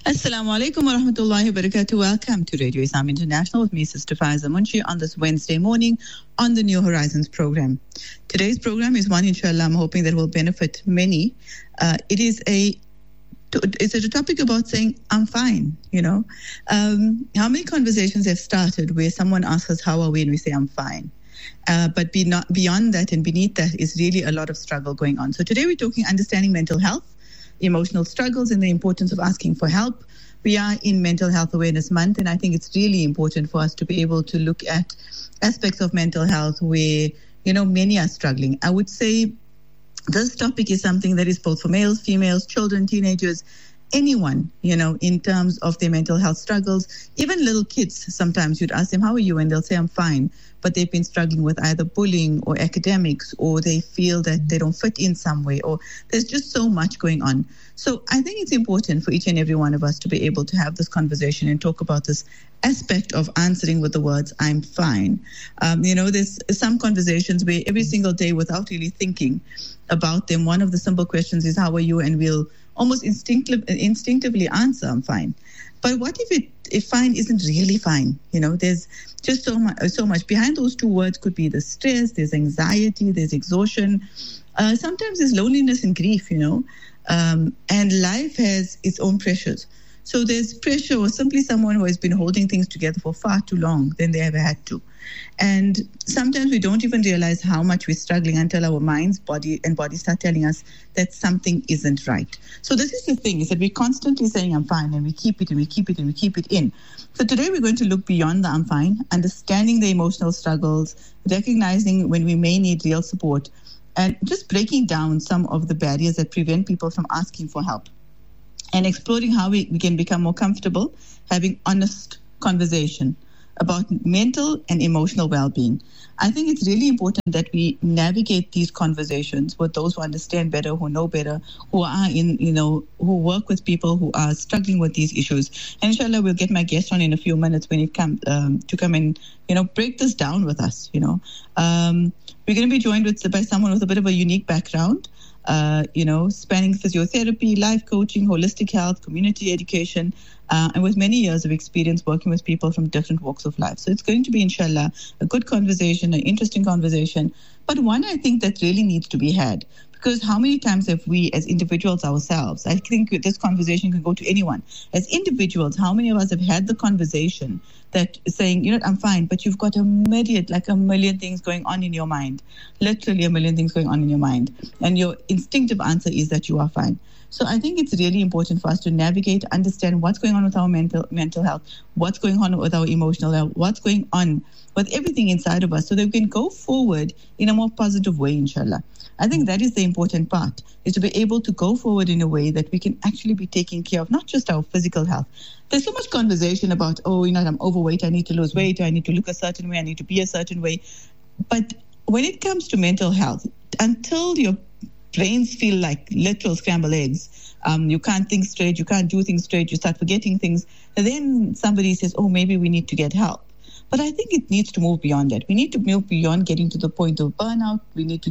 Assalamu alaikum wa rahmatullahi wa barakatuh. Welcome to Radio Islam International with me, Sister Faiza Munshi, on this Wednesday morning on the New Horizons program. Today's program is one, inshallah, I'm hoping that will benefit many. It's a topic about saying, I'm fine, How many conversations have started where someone asks us, how are we? And we say, I'm fine. But beyond that and beneath that is really a lot of struggle going on. So today we're talking understanding mental health, emotional struggles, and the importance of asking for help. We are in Mental Health Awareness Month, and I think it's really important for us to be able to look at aspects of mental health where, many are struggling. I would say this topic is something that is both for males, females, children, teenagers, anyone, in terms of their mental health struggles. Even little kids, sometimes you'd ask them, how are you? And they'll say, I'm fine. But they've been struggling with either bullying or academics, or they feel that they don't fit in some way, or there's just so much going on. So I think it's important for each and every one of us to be able to have this conversation and talk about this aspect of answering with the words, I'm fine. There's some conversations where every single day, without really thinking about them, one of the simple questions is, how are you? And we'll almost instinctively answer, I'm fine. But what if fine isn't really fine? There's just so much. Behind those two words could be the stress, there's anxiety, there's exhaustion. Sometimes there's loneliness and grief, and life has its own pressures. So there's pressure, or simply someone who has been holding things together for far too long than they ever had to. And sometimes we don't even realize how much we're struggling until our minds, body start telling us that something isn't right. So this is the thing, is that we're constantly saying, I'm fine, and we keep it and we keep it and we keep it in. So today we're going to look beyond the I'm fine, understanding the emotional struggles, recognizing when we may need real support, and just breaking down some of the barriers that prevent people from asking for help, and exploring how we can become more comfortable having honest conversation about mental and emotional well-being. I think it's really important that we navigate these conversations with those who understand better, who know better, who are who work with people who are struggling with these issues. And inshallah, we'll get my guest on in a few minutes when it comes to come and, break this down with us, We're going to be joined by someone with a bit of a unique background, spanning physiotherapy, life coaching, holistic health, community education, and with many years of experience working with people from different walks of life. So it's going to be, inshallah, a good conversation, an interesting conversation, but one I think that really needs to be had. Because how many times have we, as individuals ourselves, I think this conversation can go to anyone. As individuals, how many of us have had the conversation that saying, I'm fine, but you've got a million things going on in your mind, literally a million things going on in your mind. And your instinctive answer is that you are fine. So I think it's really important for us to navigate, understand what's going on with our mental health, what's going on with our emotional health, what's going on with everything inside of us, so that we can go forward in a more positive way, inshallah. I think that is the important part, is to be able to go forward in a way that we can actually be taking care of not just our physical health. There's so much conversation about, I'm overweight, I need to lose weight, I need to look a certain way, I need to be a certain way. But when it comes to mental health, until your brains feel like literal scrambled eggs, you can't think straight, you can't do things straight, you start forgetting things, and then somebody says, maybe we need to get help. But I think it needs to move beyond that. We need to move beyond getting to the point of burnout. We need to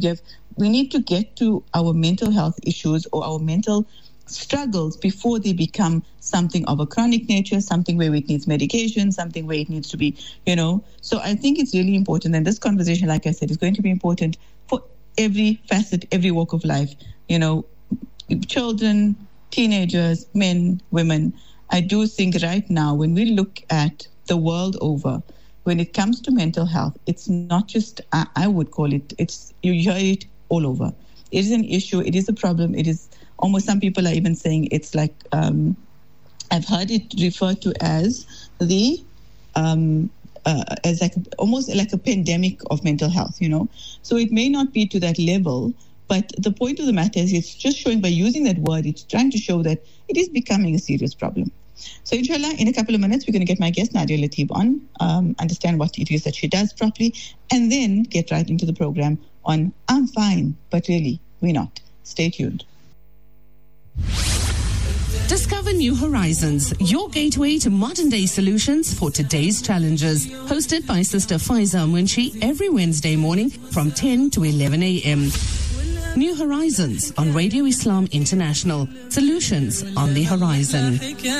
get to our mental health issues or our mental struggles before they become something of a chronic nature, something where it needs medication, something where it needs to be, So I think it's really important. And this conversation, like I said, is going to be important for every facet, every walk of life, children, teenagers, men, women. I do think right now, when we look at the world over, when it comes to mental health, it's not just, I would call it, you hear it all over. It is an issue, it is a problem, it is almost, some people are even saying it's like, I've heard it referred to as almost like a pandemic of mental health, So it may not be to that level, but the point of the matter is it's just showing, by using that word, it's trying to show that it is becoming a serious problem. So inshallah, in a couple of minutes, we're going to get my guest, Nadia Lateeb, on, understand what it is that she does properly, and then get right into the program on I'm fine, but really, we're not. Stay tuned. Discover New Horizons, your gateway to modern-day solutions for today's challenges. Hosted by Sister Faiza Munshi every Wednesday morning from 10 to 11 a.m. New Horizons on Radio Islam International. Solutions on the horizon.